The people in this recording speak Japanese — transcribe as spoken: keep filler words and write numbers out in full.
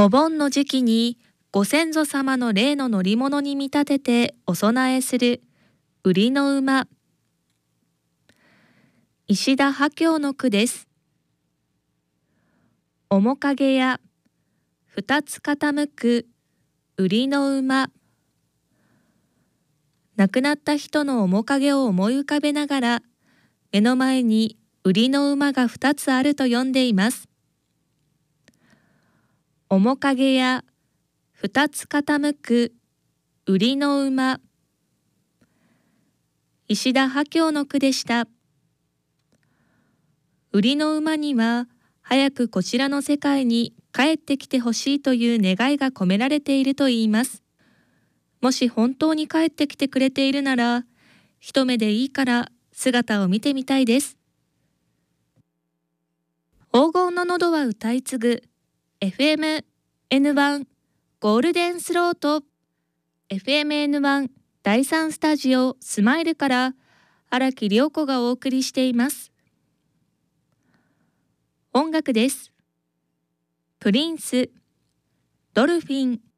お盆の時期にご先祖様の霊の乗り物に見立ててお供えする売りの馬。石田波郷の句です。面影や二つ傾く売りの馬。亡くなった人の面影を思い浮かべながら、目の前に売りの馬が二つあると読んでいます。面影や二つ傾く売りの馬。石田波郷の句でした。売りの馬には早くこちらの世界に帰ってきてほしいという願いが込められているといいます。もし本当に帰ってきてくれているなら、一目でいいから姿を見てみたいです。黄金の喉は歌い継ぐ エフエムエヌワン ゴールデンスロート エフエムエヌワン だいさんスタジオスマイルから荒木涼子がお送りしています。音楽です。プリンス、ドルフィン。